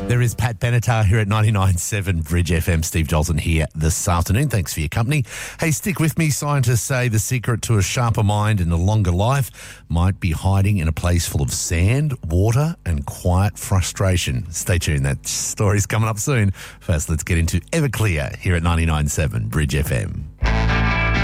There is Pat Benatar here at 99.7 Bridge FM. Steve Jolson here this afternoon. Thanks for your company. Hey, stick with me. Scientists say the secret to a sharper mind and a longer life might be hiding in a place full of sand, water and quiet frustration. Stay tuned. That story's coming up soon. First, let's get into Everclear here at 99.7 Bridge FM.